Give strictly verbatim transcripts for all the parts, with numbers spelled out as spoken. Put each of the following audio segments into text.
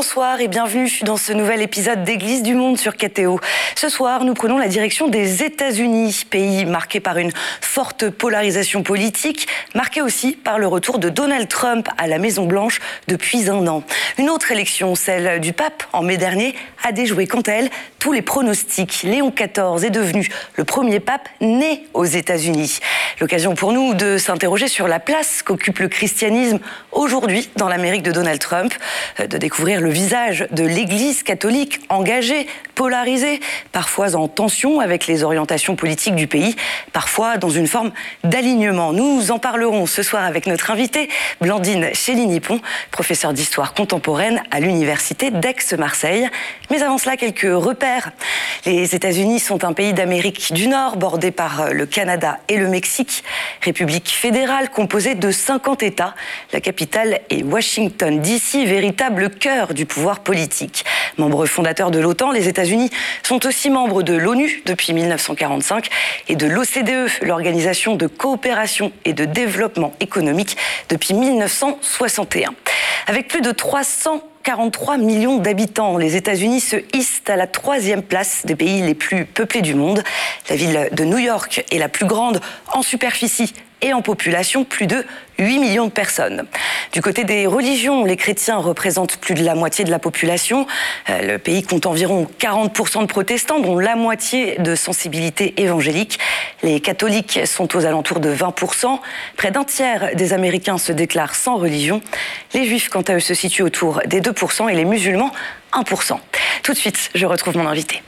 Bonsoir et bienvenue dans ce nouvel épisode d'Église du Monde sur K T O. Ce soir, nous prenons la direction des États-Unis, pays marqué par une forte polarisation politique, marqué aussi par le retour de Donald Trump à la Maison-Blanche depuis un an. Une autre élection, celle du pape en mai dernier, a déjoué quant à elle tous les pronostics. Léon quatorze est devenu le premier pape né aux États-Unis. L'occasion pour nous de s'interroger sur la place qu'occupe le christianisme aujourd'hui dans l'Amérique de Donald Trump, de découvrir le visage de l'Église catholique engagée, polarisée, parfois en tension avec les orientations politiques du pays, parfois dans une forme d'alignement. Nous en parlerons ce soir avec notre invitée, Blandine Chéligny-Pont, professeure d'histoire contemporaine à l'université d'Aix-Marseille. Mais avant cela, quelques repères. Les États-Unis sont un pays d'Amérique du Nord, bordé par le Canada et le Mexique, république fédérale composée de cinquante États. La capitale est Washington D C, véritable cœur du pouvoir politique. Membre fondateur de l'OTAN, les États-Unis sont aussi membres de l'ONU depuis mille neuf cent quarante-cinq et de l'O C D E, l'Organisation de coopération et de développement économique, depuis mille neuf cent soixante et un. Avec plus de trois cent quarante-trois millions d'habitants, les États-Unis se hissent à la troisième place des pays les plus peuplés du monde. La ville de New York est la plus grande en superficie et en population, plus de huit millions de personnes. Du côté des religions, les chrétiens représentent plus de la moitié de la population. Le pays compte environ quarante pour cent de protestants, dont la moitié de sensibilité évangélique. Les catholiques sont aux alentours de vingt pour cent. Près d'un tiers des Américains se déclarent sans religion. Les juifs, quant à eux, se situent autour des deux pour cent et les musulmans, un pour cent. Tout de suite, je retrouve mon invité.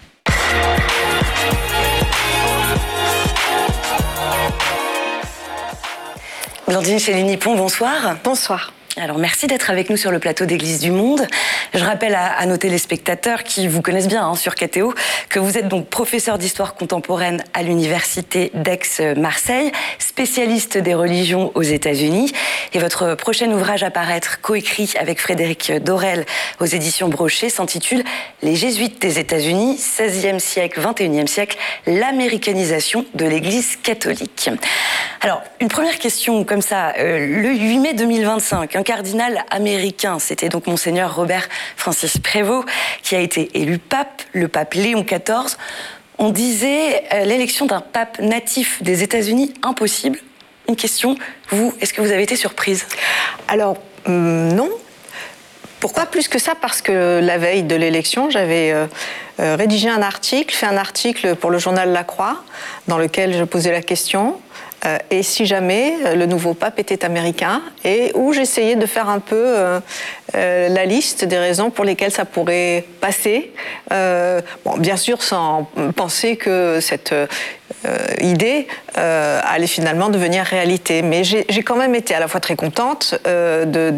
Blandine Chéligny-Pont, bonsoir. Bonsoir. Alors, merci d'être avec nous sur le plateau d'Église du Monde. Je rappelle à, à nos téléspectateurs qui vous connaissent bien hein, sur K T O que vous êtes donc professeur d'histoire contemporaine à l'université d'Aix-Marseille, spécialiste des religions aux États-Unis. Et votre prochain ouvrage à paraître, coécrit avec Frédéric Dorel aux éditions Brochet, s'intitule « Les Jésuites des États-Unis, seizième siècle, vingt et unième siècle, l'américanisation de l'Église catholique ». Alors, une première question comme ça. Euh, le huit mai deux mille vingt-cinq, un cardinal américain, c'était donc Monseigneur Robert Francis Prévost, qui a été élu pape, le pape Léon quatorze. On disait euh, l'élection d'un pape natif des États-Unis impossible. Une question, vous, est-ce que vous avez été surprise? Alors, hum, non. Pourquoi plus que ça? Parce que la veille de l'élection, j'avais euh, euh, rédigé un article, fait un article pour le journal La Croix, dans lequel je posais la question euh, et si jamais euh, le nouveau pape était américain, et où j'essayais de faire un peu euh, euh, la liste des raisons pour lesquelles ça pourrait passer. Euh, bon, bien sûr, sans penser que cette euh, idée euh, allait finalement devenir réalité. Mais j'ai, j'ai quand même été à la fois très contente euh, de,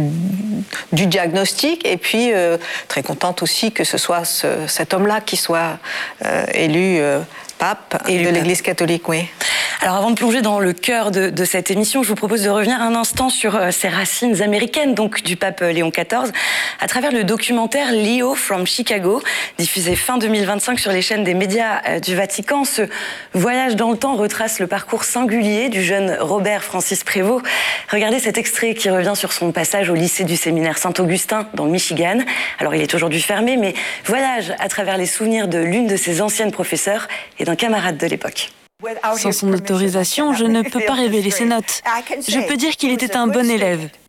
du diagnostic et puis euh, très contente aussi que ce soit ce, cet homme-là qui soit euh, élu euh, pape élu de l'Église catholique, oui. Alors avant de plonger dans le cœur de, de cette émission, je vous propose de revenir un instant sur euh, ces racines américaines donc du pape Léon quatorze à travers le documentaire Leo from Chicago, diffusé fin deux mille vingt-cinq sur les chaînes des médias euh, du Vatican. Ce voyage dans le temps retrace le parcours singulier du jeune Robert Francis Prévost. Regardez cet extrait qui revient sur son passage au lycée du séminaire Saint-Augustin dans le Michigan. Alors il est aujourd'hui fermé, mais voyage à travers les souvenirs de l'une de ses anciennes professeurs et d'un camarade de l'époque. Sans son autorisation, je ne peux pas révéler ses notes. Je peux dire qu'il était un bon élève.